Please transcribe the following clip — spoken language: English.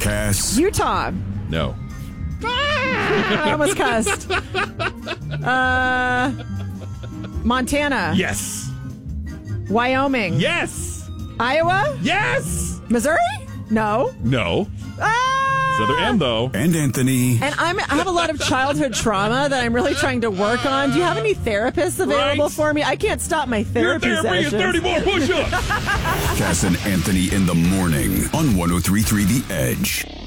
Cass. Utah. No. I almost cussed. Montana. Yes. Wyoming. Yes. Iowa. Yes. Missouri? No. No. Ah! It's other M, though. And Anthony. And I have a lot of childhood trauma that I'm really trying to work on. Do you have any therapists available for me? I can't stop my therapy Your therapy is sessions. 30 more push-ups. Cass and Anthony in the morning on 103.3 The Edge.